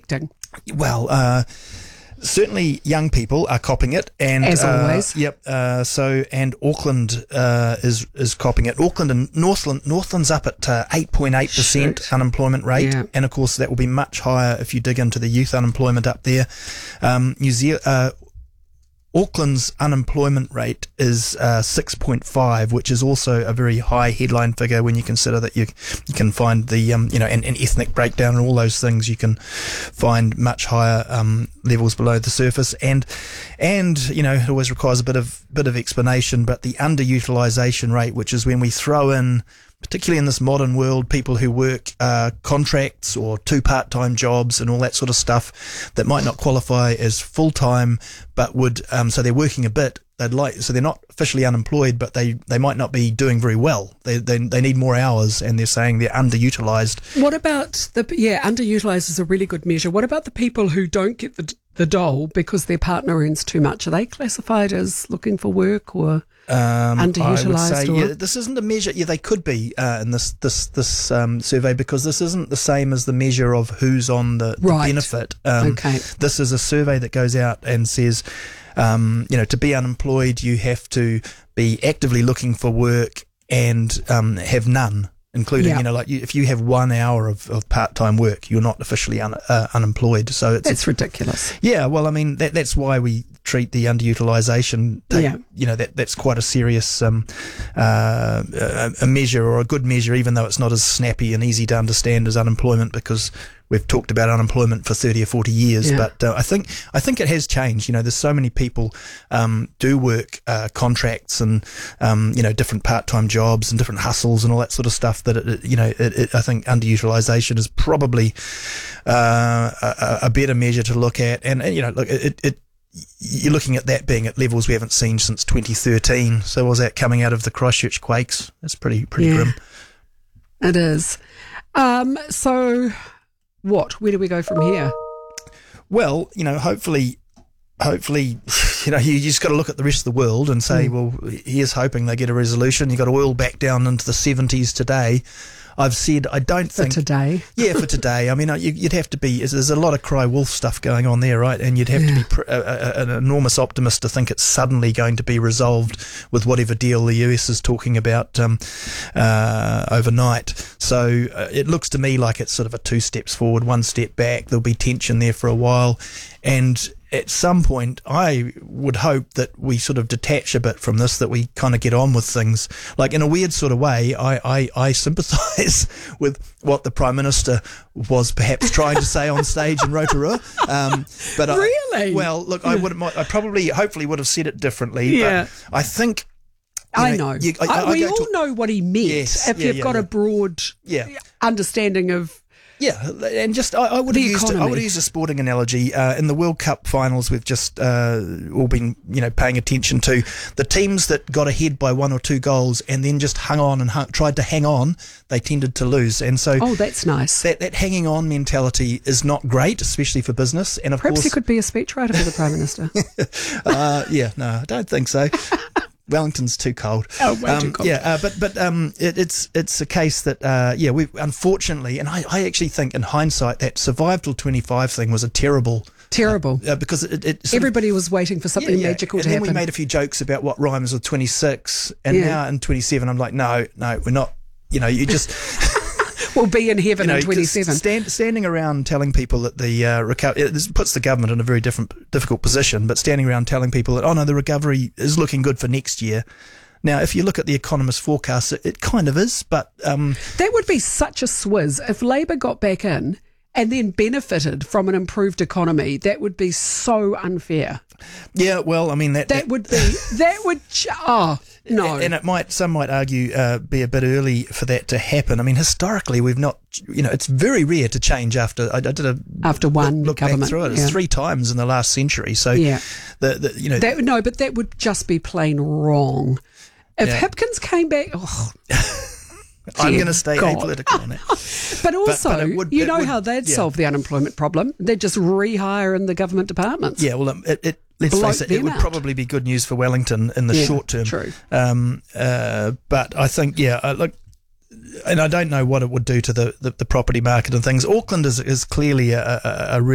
affecting? Well, certainly young people are copping it, and as always. Yep. And Auckland is copping it. Auckland and Northland's up at 8.8% unemployment rate, and of course that will be much higher if you dig into the youth unemployment up there. Auckland's unemployment rate is 6.5, which is also a very high headline figure when you consider that you can find the and ethnic breakdown and all those things. You can find much higher levels below the surface, and it always requires a bit of explanation. But the underutilisation rate, which is when we throw in, particularly in this modern world, people who work contracts or 2 part-time jobs and all that sort of stuff that might not qualify as full-time, but would so they're working a bit. So they're not officially unemployed, but they might not be doing very well. They need more hours, and they're saying they're underutilised. What about underutilised is a really good measure. What about the people who don't get the dole because their partner earns too much? Are they classified as looking for work or underutilised? I would say, this isn't a measure. Yeah, they could be in this survey, because this isn't the same as the measure of who's on the benefit. Okay. This is a survey that goes out and says, to be unemployed, you have to be actively looking for work and have none, including, if you have 1 hour of part-time work, you're not officially unemployed. So that's ridiculous. Yeah, well, I mean, that's why we treat the underutilisation. That's quite a serious a measure, or a good measure, even though it's not as snappy and easy to understand as unemployment, because we've talked about unemployment for 30 or 40 years. But I think it has changed. There's so many people do work contracts and different part-time jobs and different hustles and all that sort of stuff that I think underutilisation is probably a better measure to look at. And you're looking at that being at levels we haven't seen since 2013. So was that coming out of the Christchurch quakes? That's pretty grim. It is. So where do we go from here? Well, hopefully, you just got to look at the rest of the world and say, well, here's hoping they get a resolution. You've got oil back down into the 70s today. I've said I don't think... For today? Yeah, for today. I mean, you'd have to be... There's a lot of cry wolf stuff going on there, right? And you'd have to be an enormous optimist to think it's suddenly going to be resolved with whatever deal the US is talking about overnight. So it looks to me like it's sort of a 2 steps forward, 1 step back. There'll be tension there for a while. And at some point, I would hope that we sort of detach a bit from this, that we kind of get on with things. Like, in a weird sort of way, I sympathise with what the Prime Minister was perhaps trying to say on stage in Rotorua. But really? Hopefully would have said it differently. Yeah. But I think... we all know what he meant. Yes, if you've got a broad understanding of... Yeah, and just I would have used a sporting analogy. In the World Cup finals, we've just all been paying attention to the teams that got ahead by 1 or 2 goals and then just hung on and tried to hang on. They tended to lose, and so that's nice. That hanging on mentality is not great, especially for business. And of perhaps course, he could be a speechwriter for the Prime Minister. No, I don't think so. Wellington's too cold. Oh, way too cold. It's a case that we unfortunately, and I actually think in hindsight that survive till 25 thing was a terrible because everybody was waiting for something magical to happen. And then we made a few jokes about what rhymes with 26, and now in 27 I'm like, no, we're not. You just. We'll be in heaven in 27. Standing around telling people that this puts the government in a very difficult position, but standing around telling people that, the recovery is looking good for next year. Now, if you look at the Economist forecast, it kind of is, but... that would be such a swizz. If Labour got back in and then benefited from an improved economy, that would be so unfair. Yeah, well, I mean... No. And some might argue be a bit early for that to happen. I mean, historically, we've not, it's very rare to change after. I did after one look government. Back through it. It's 3 times in the last century. So but that would just be plain wrong. If Hipkins came back, I'm going to stay apolitical on it. But also, how they'd solve the unemployment problem? They'd just rehire in the government departments. Yeah, well, let's face it, it would probably be good news for Wellington in the short term. True. But I think, and I don't know what it would do to the property market and things. Auckland is clearly a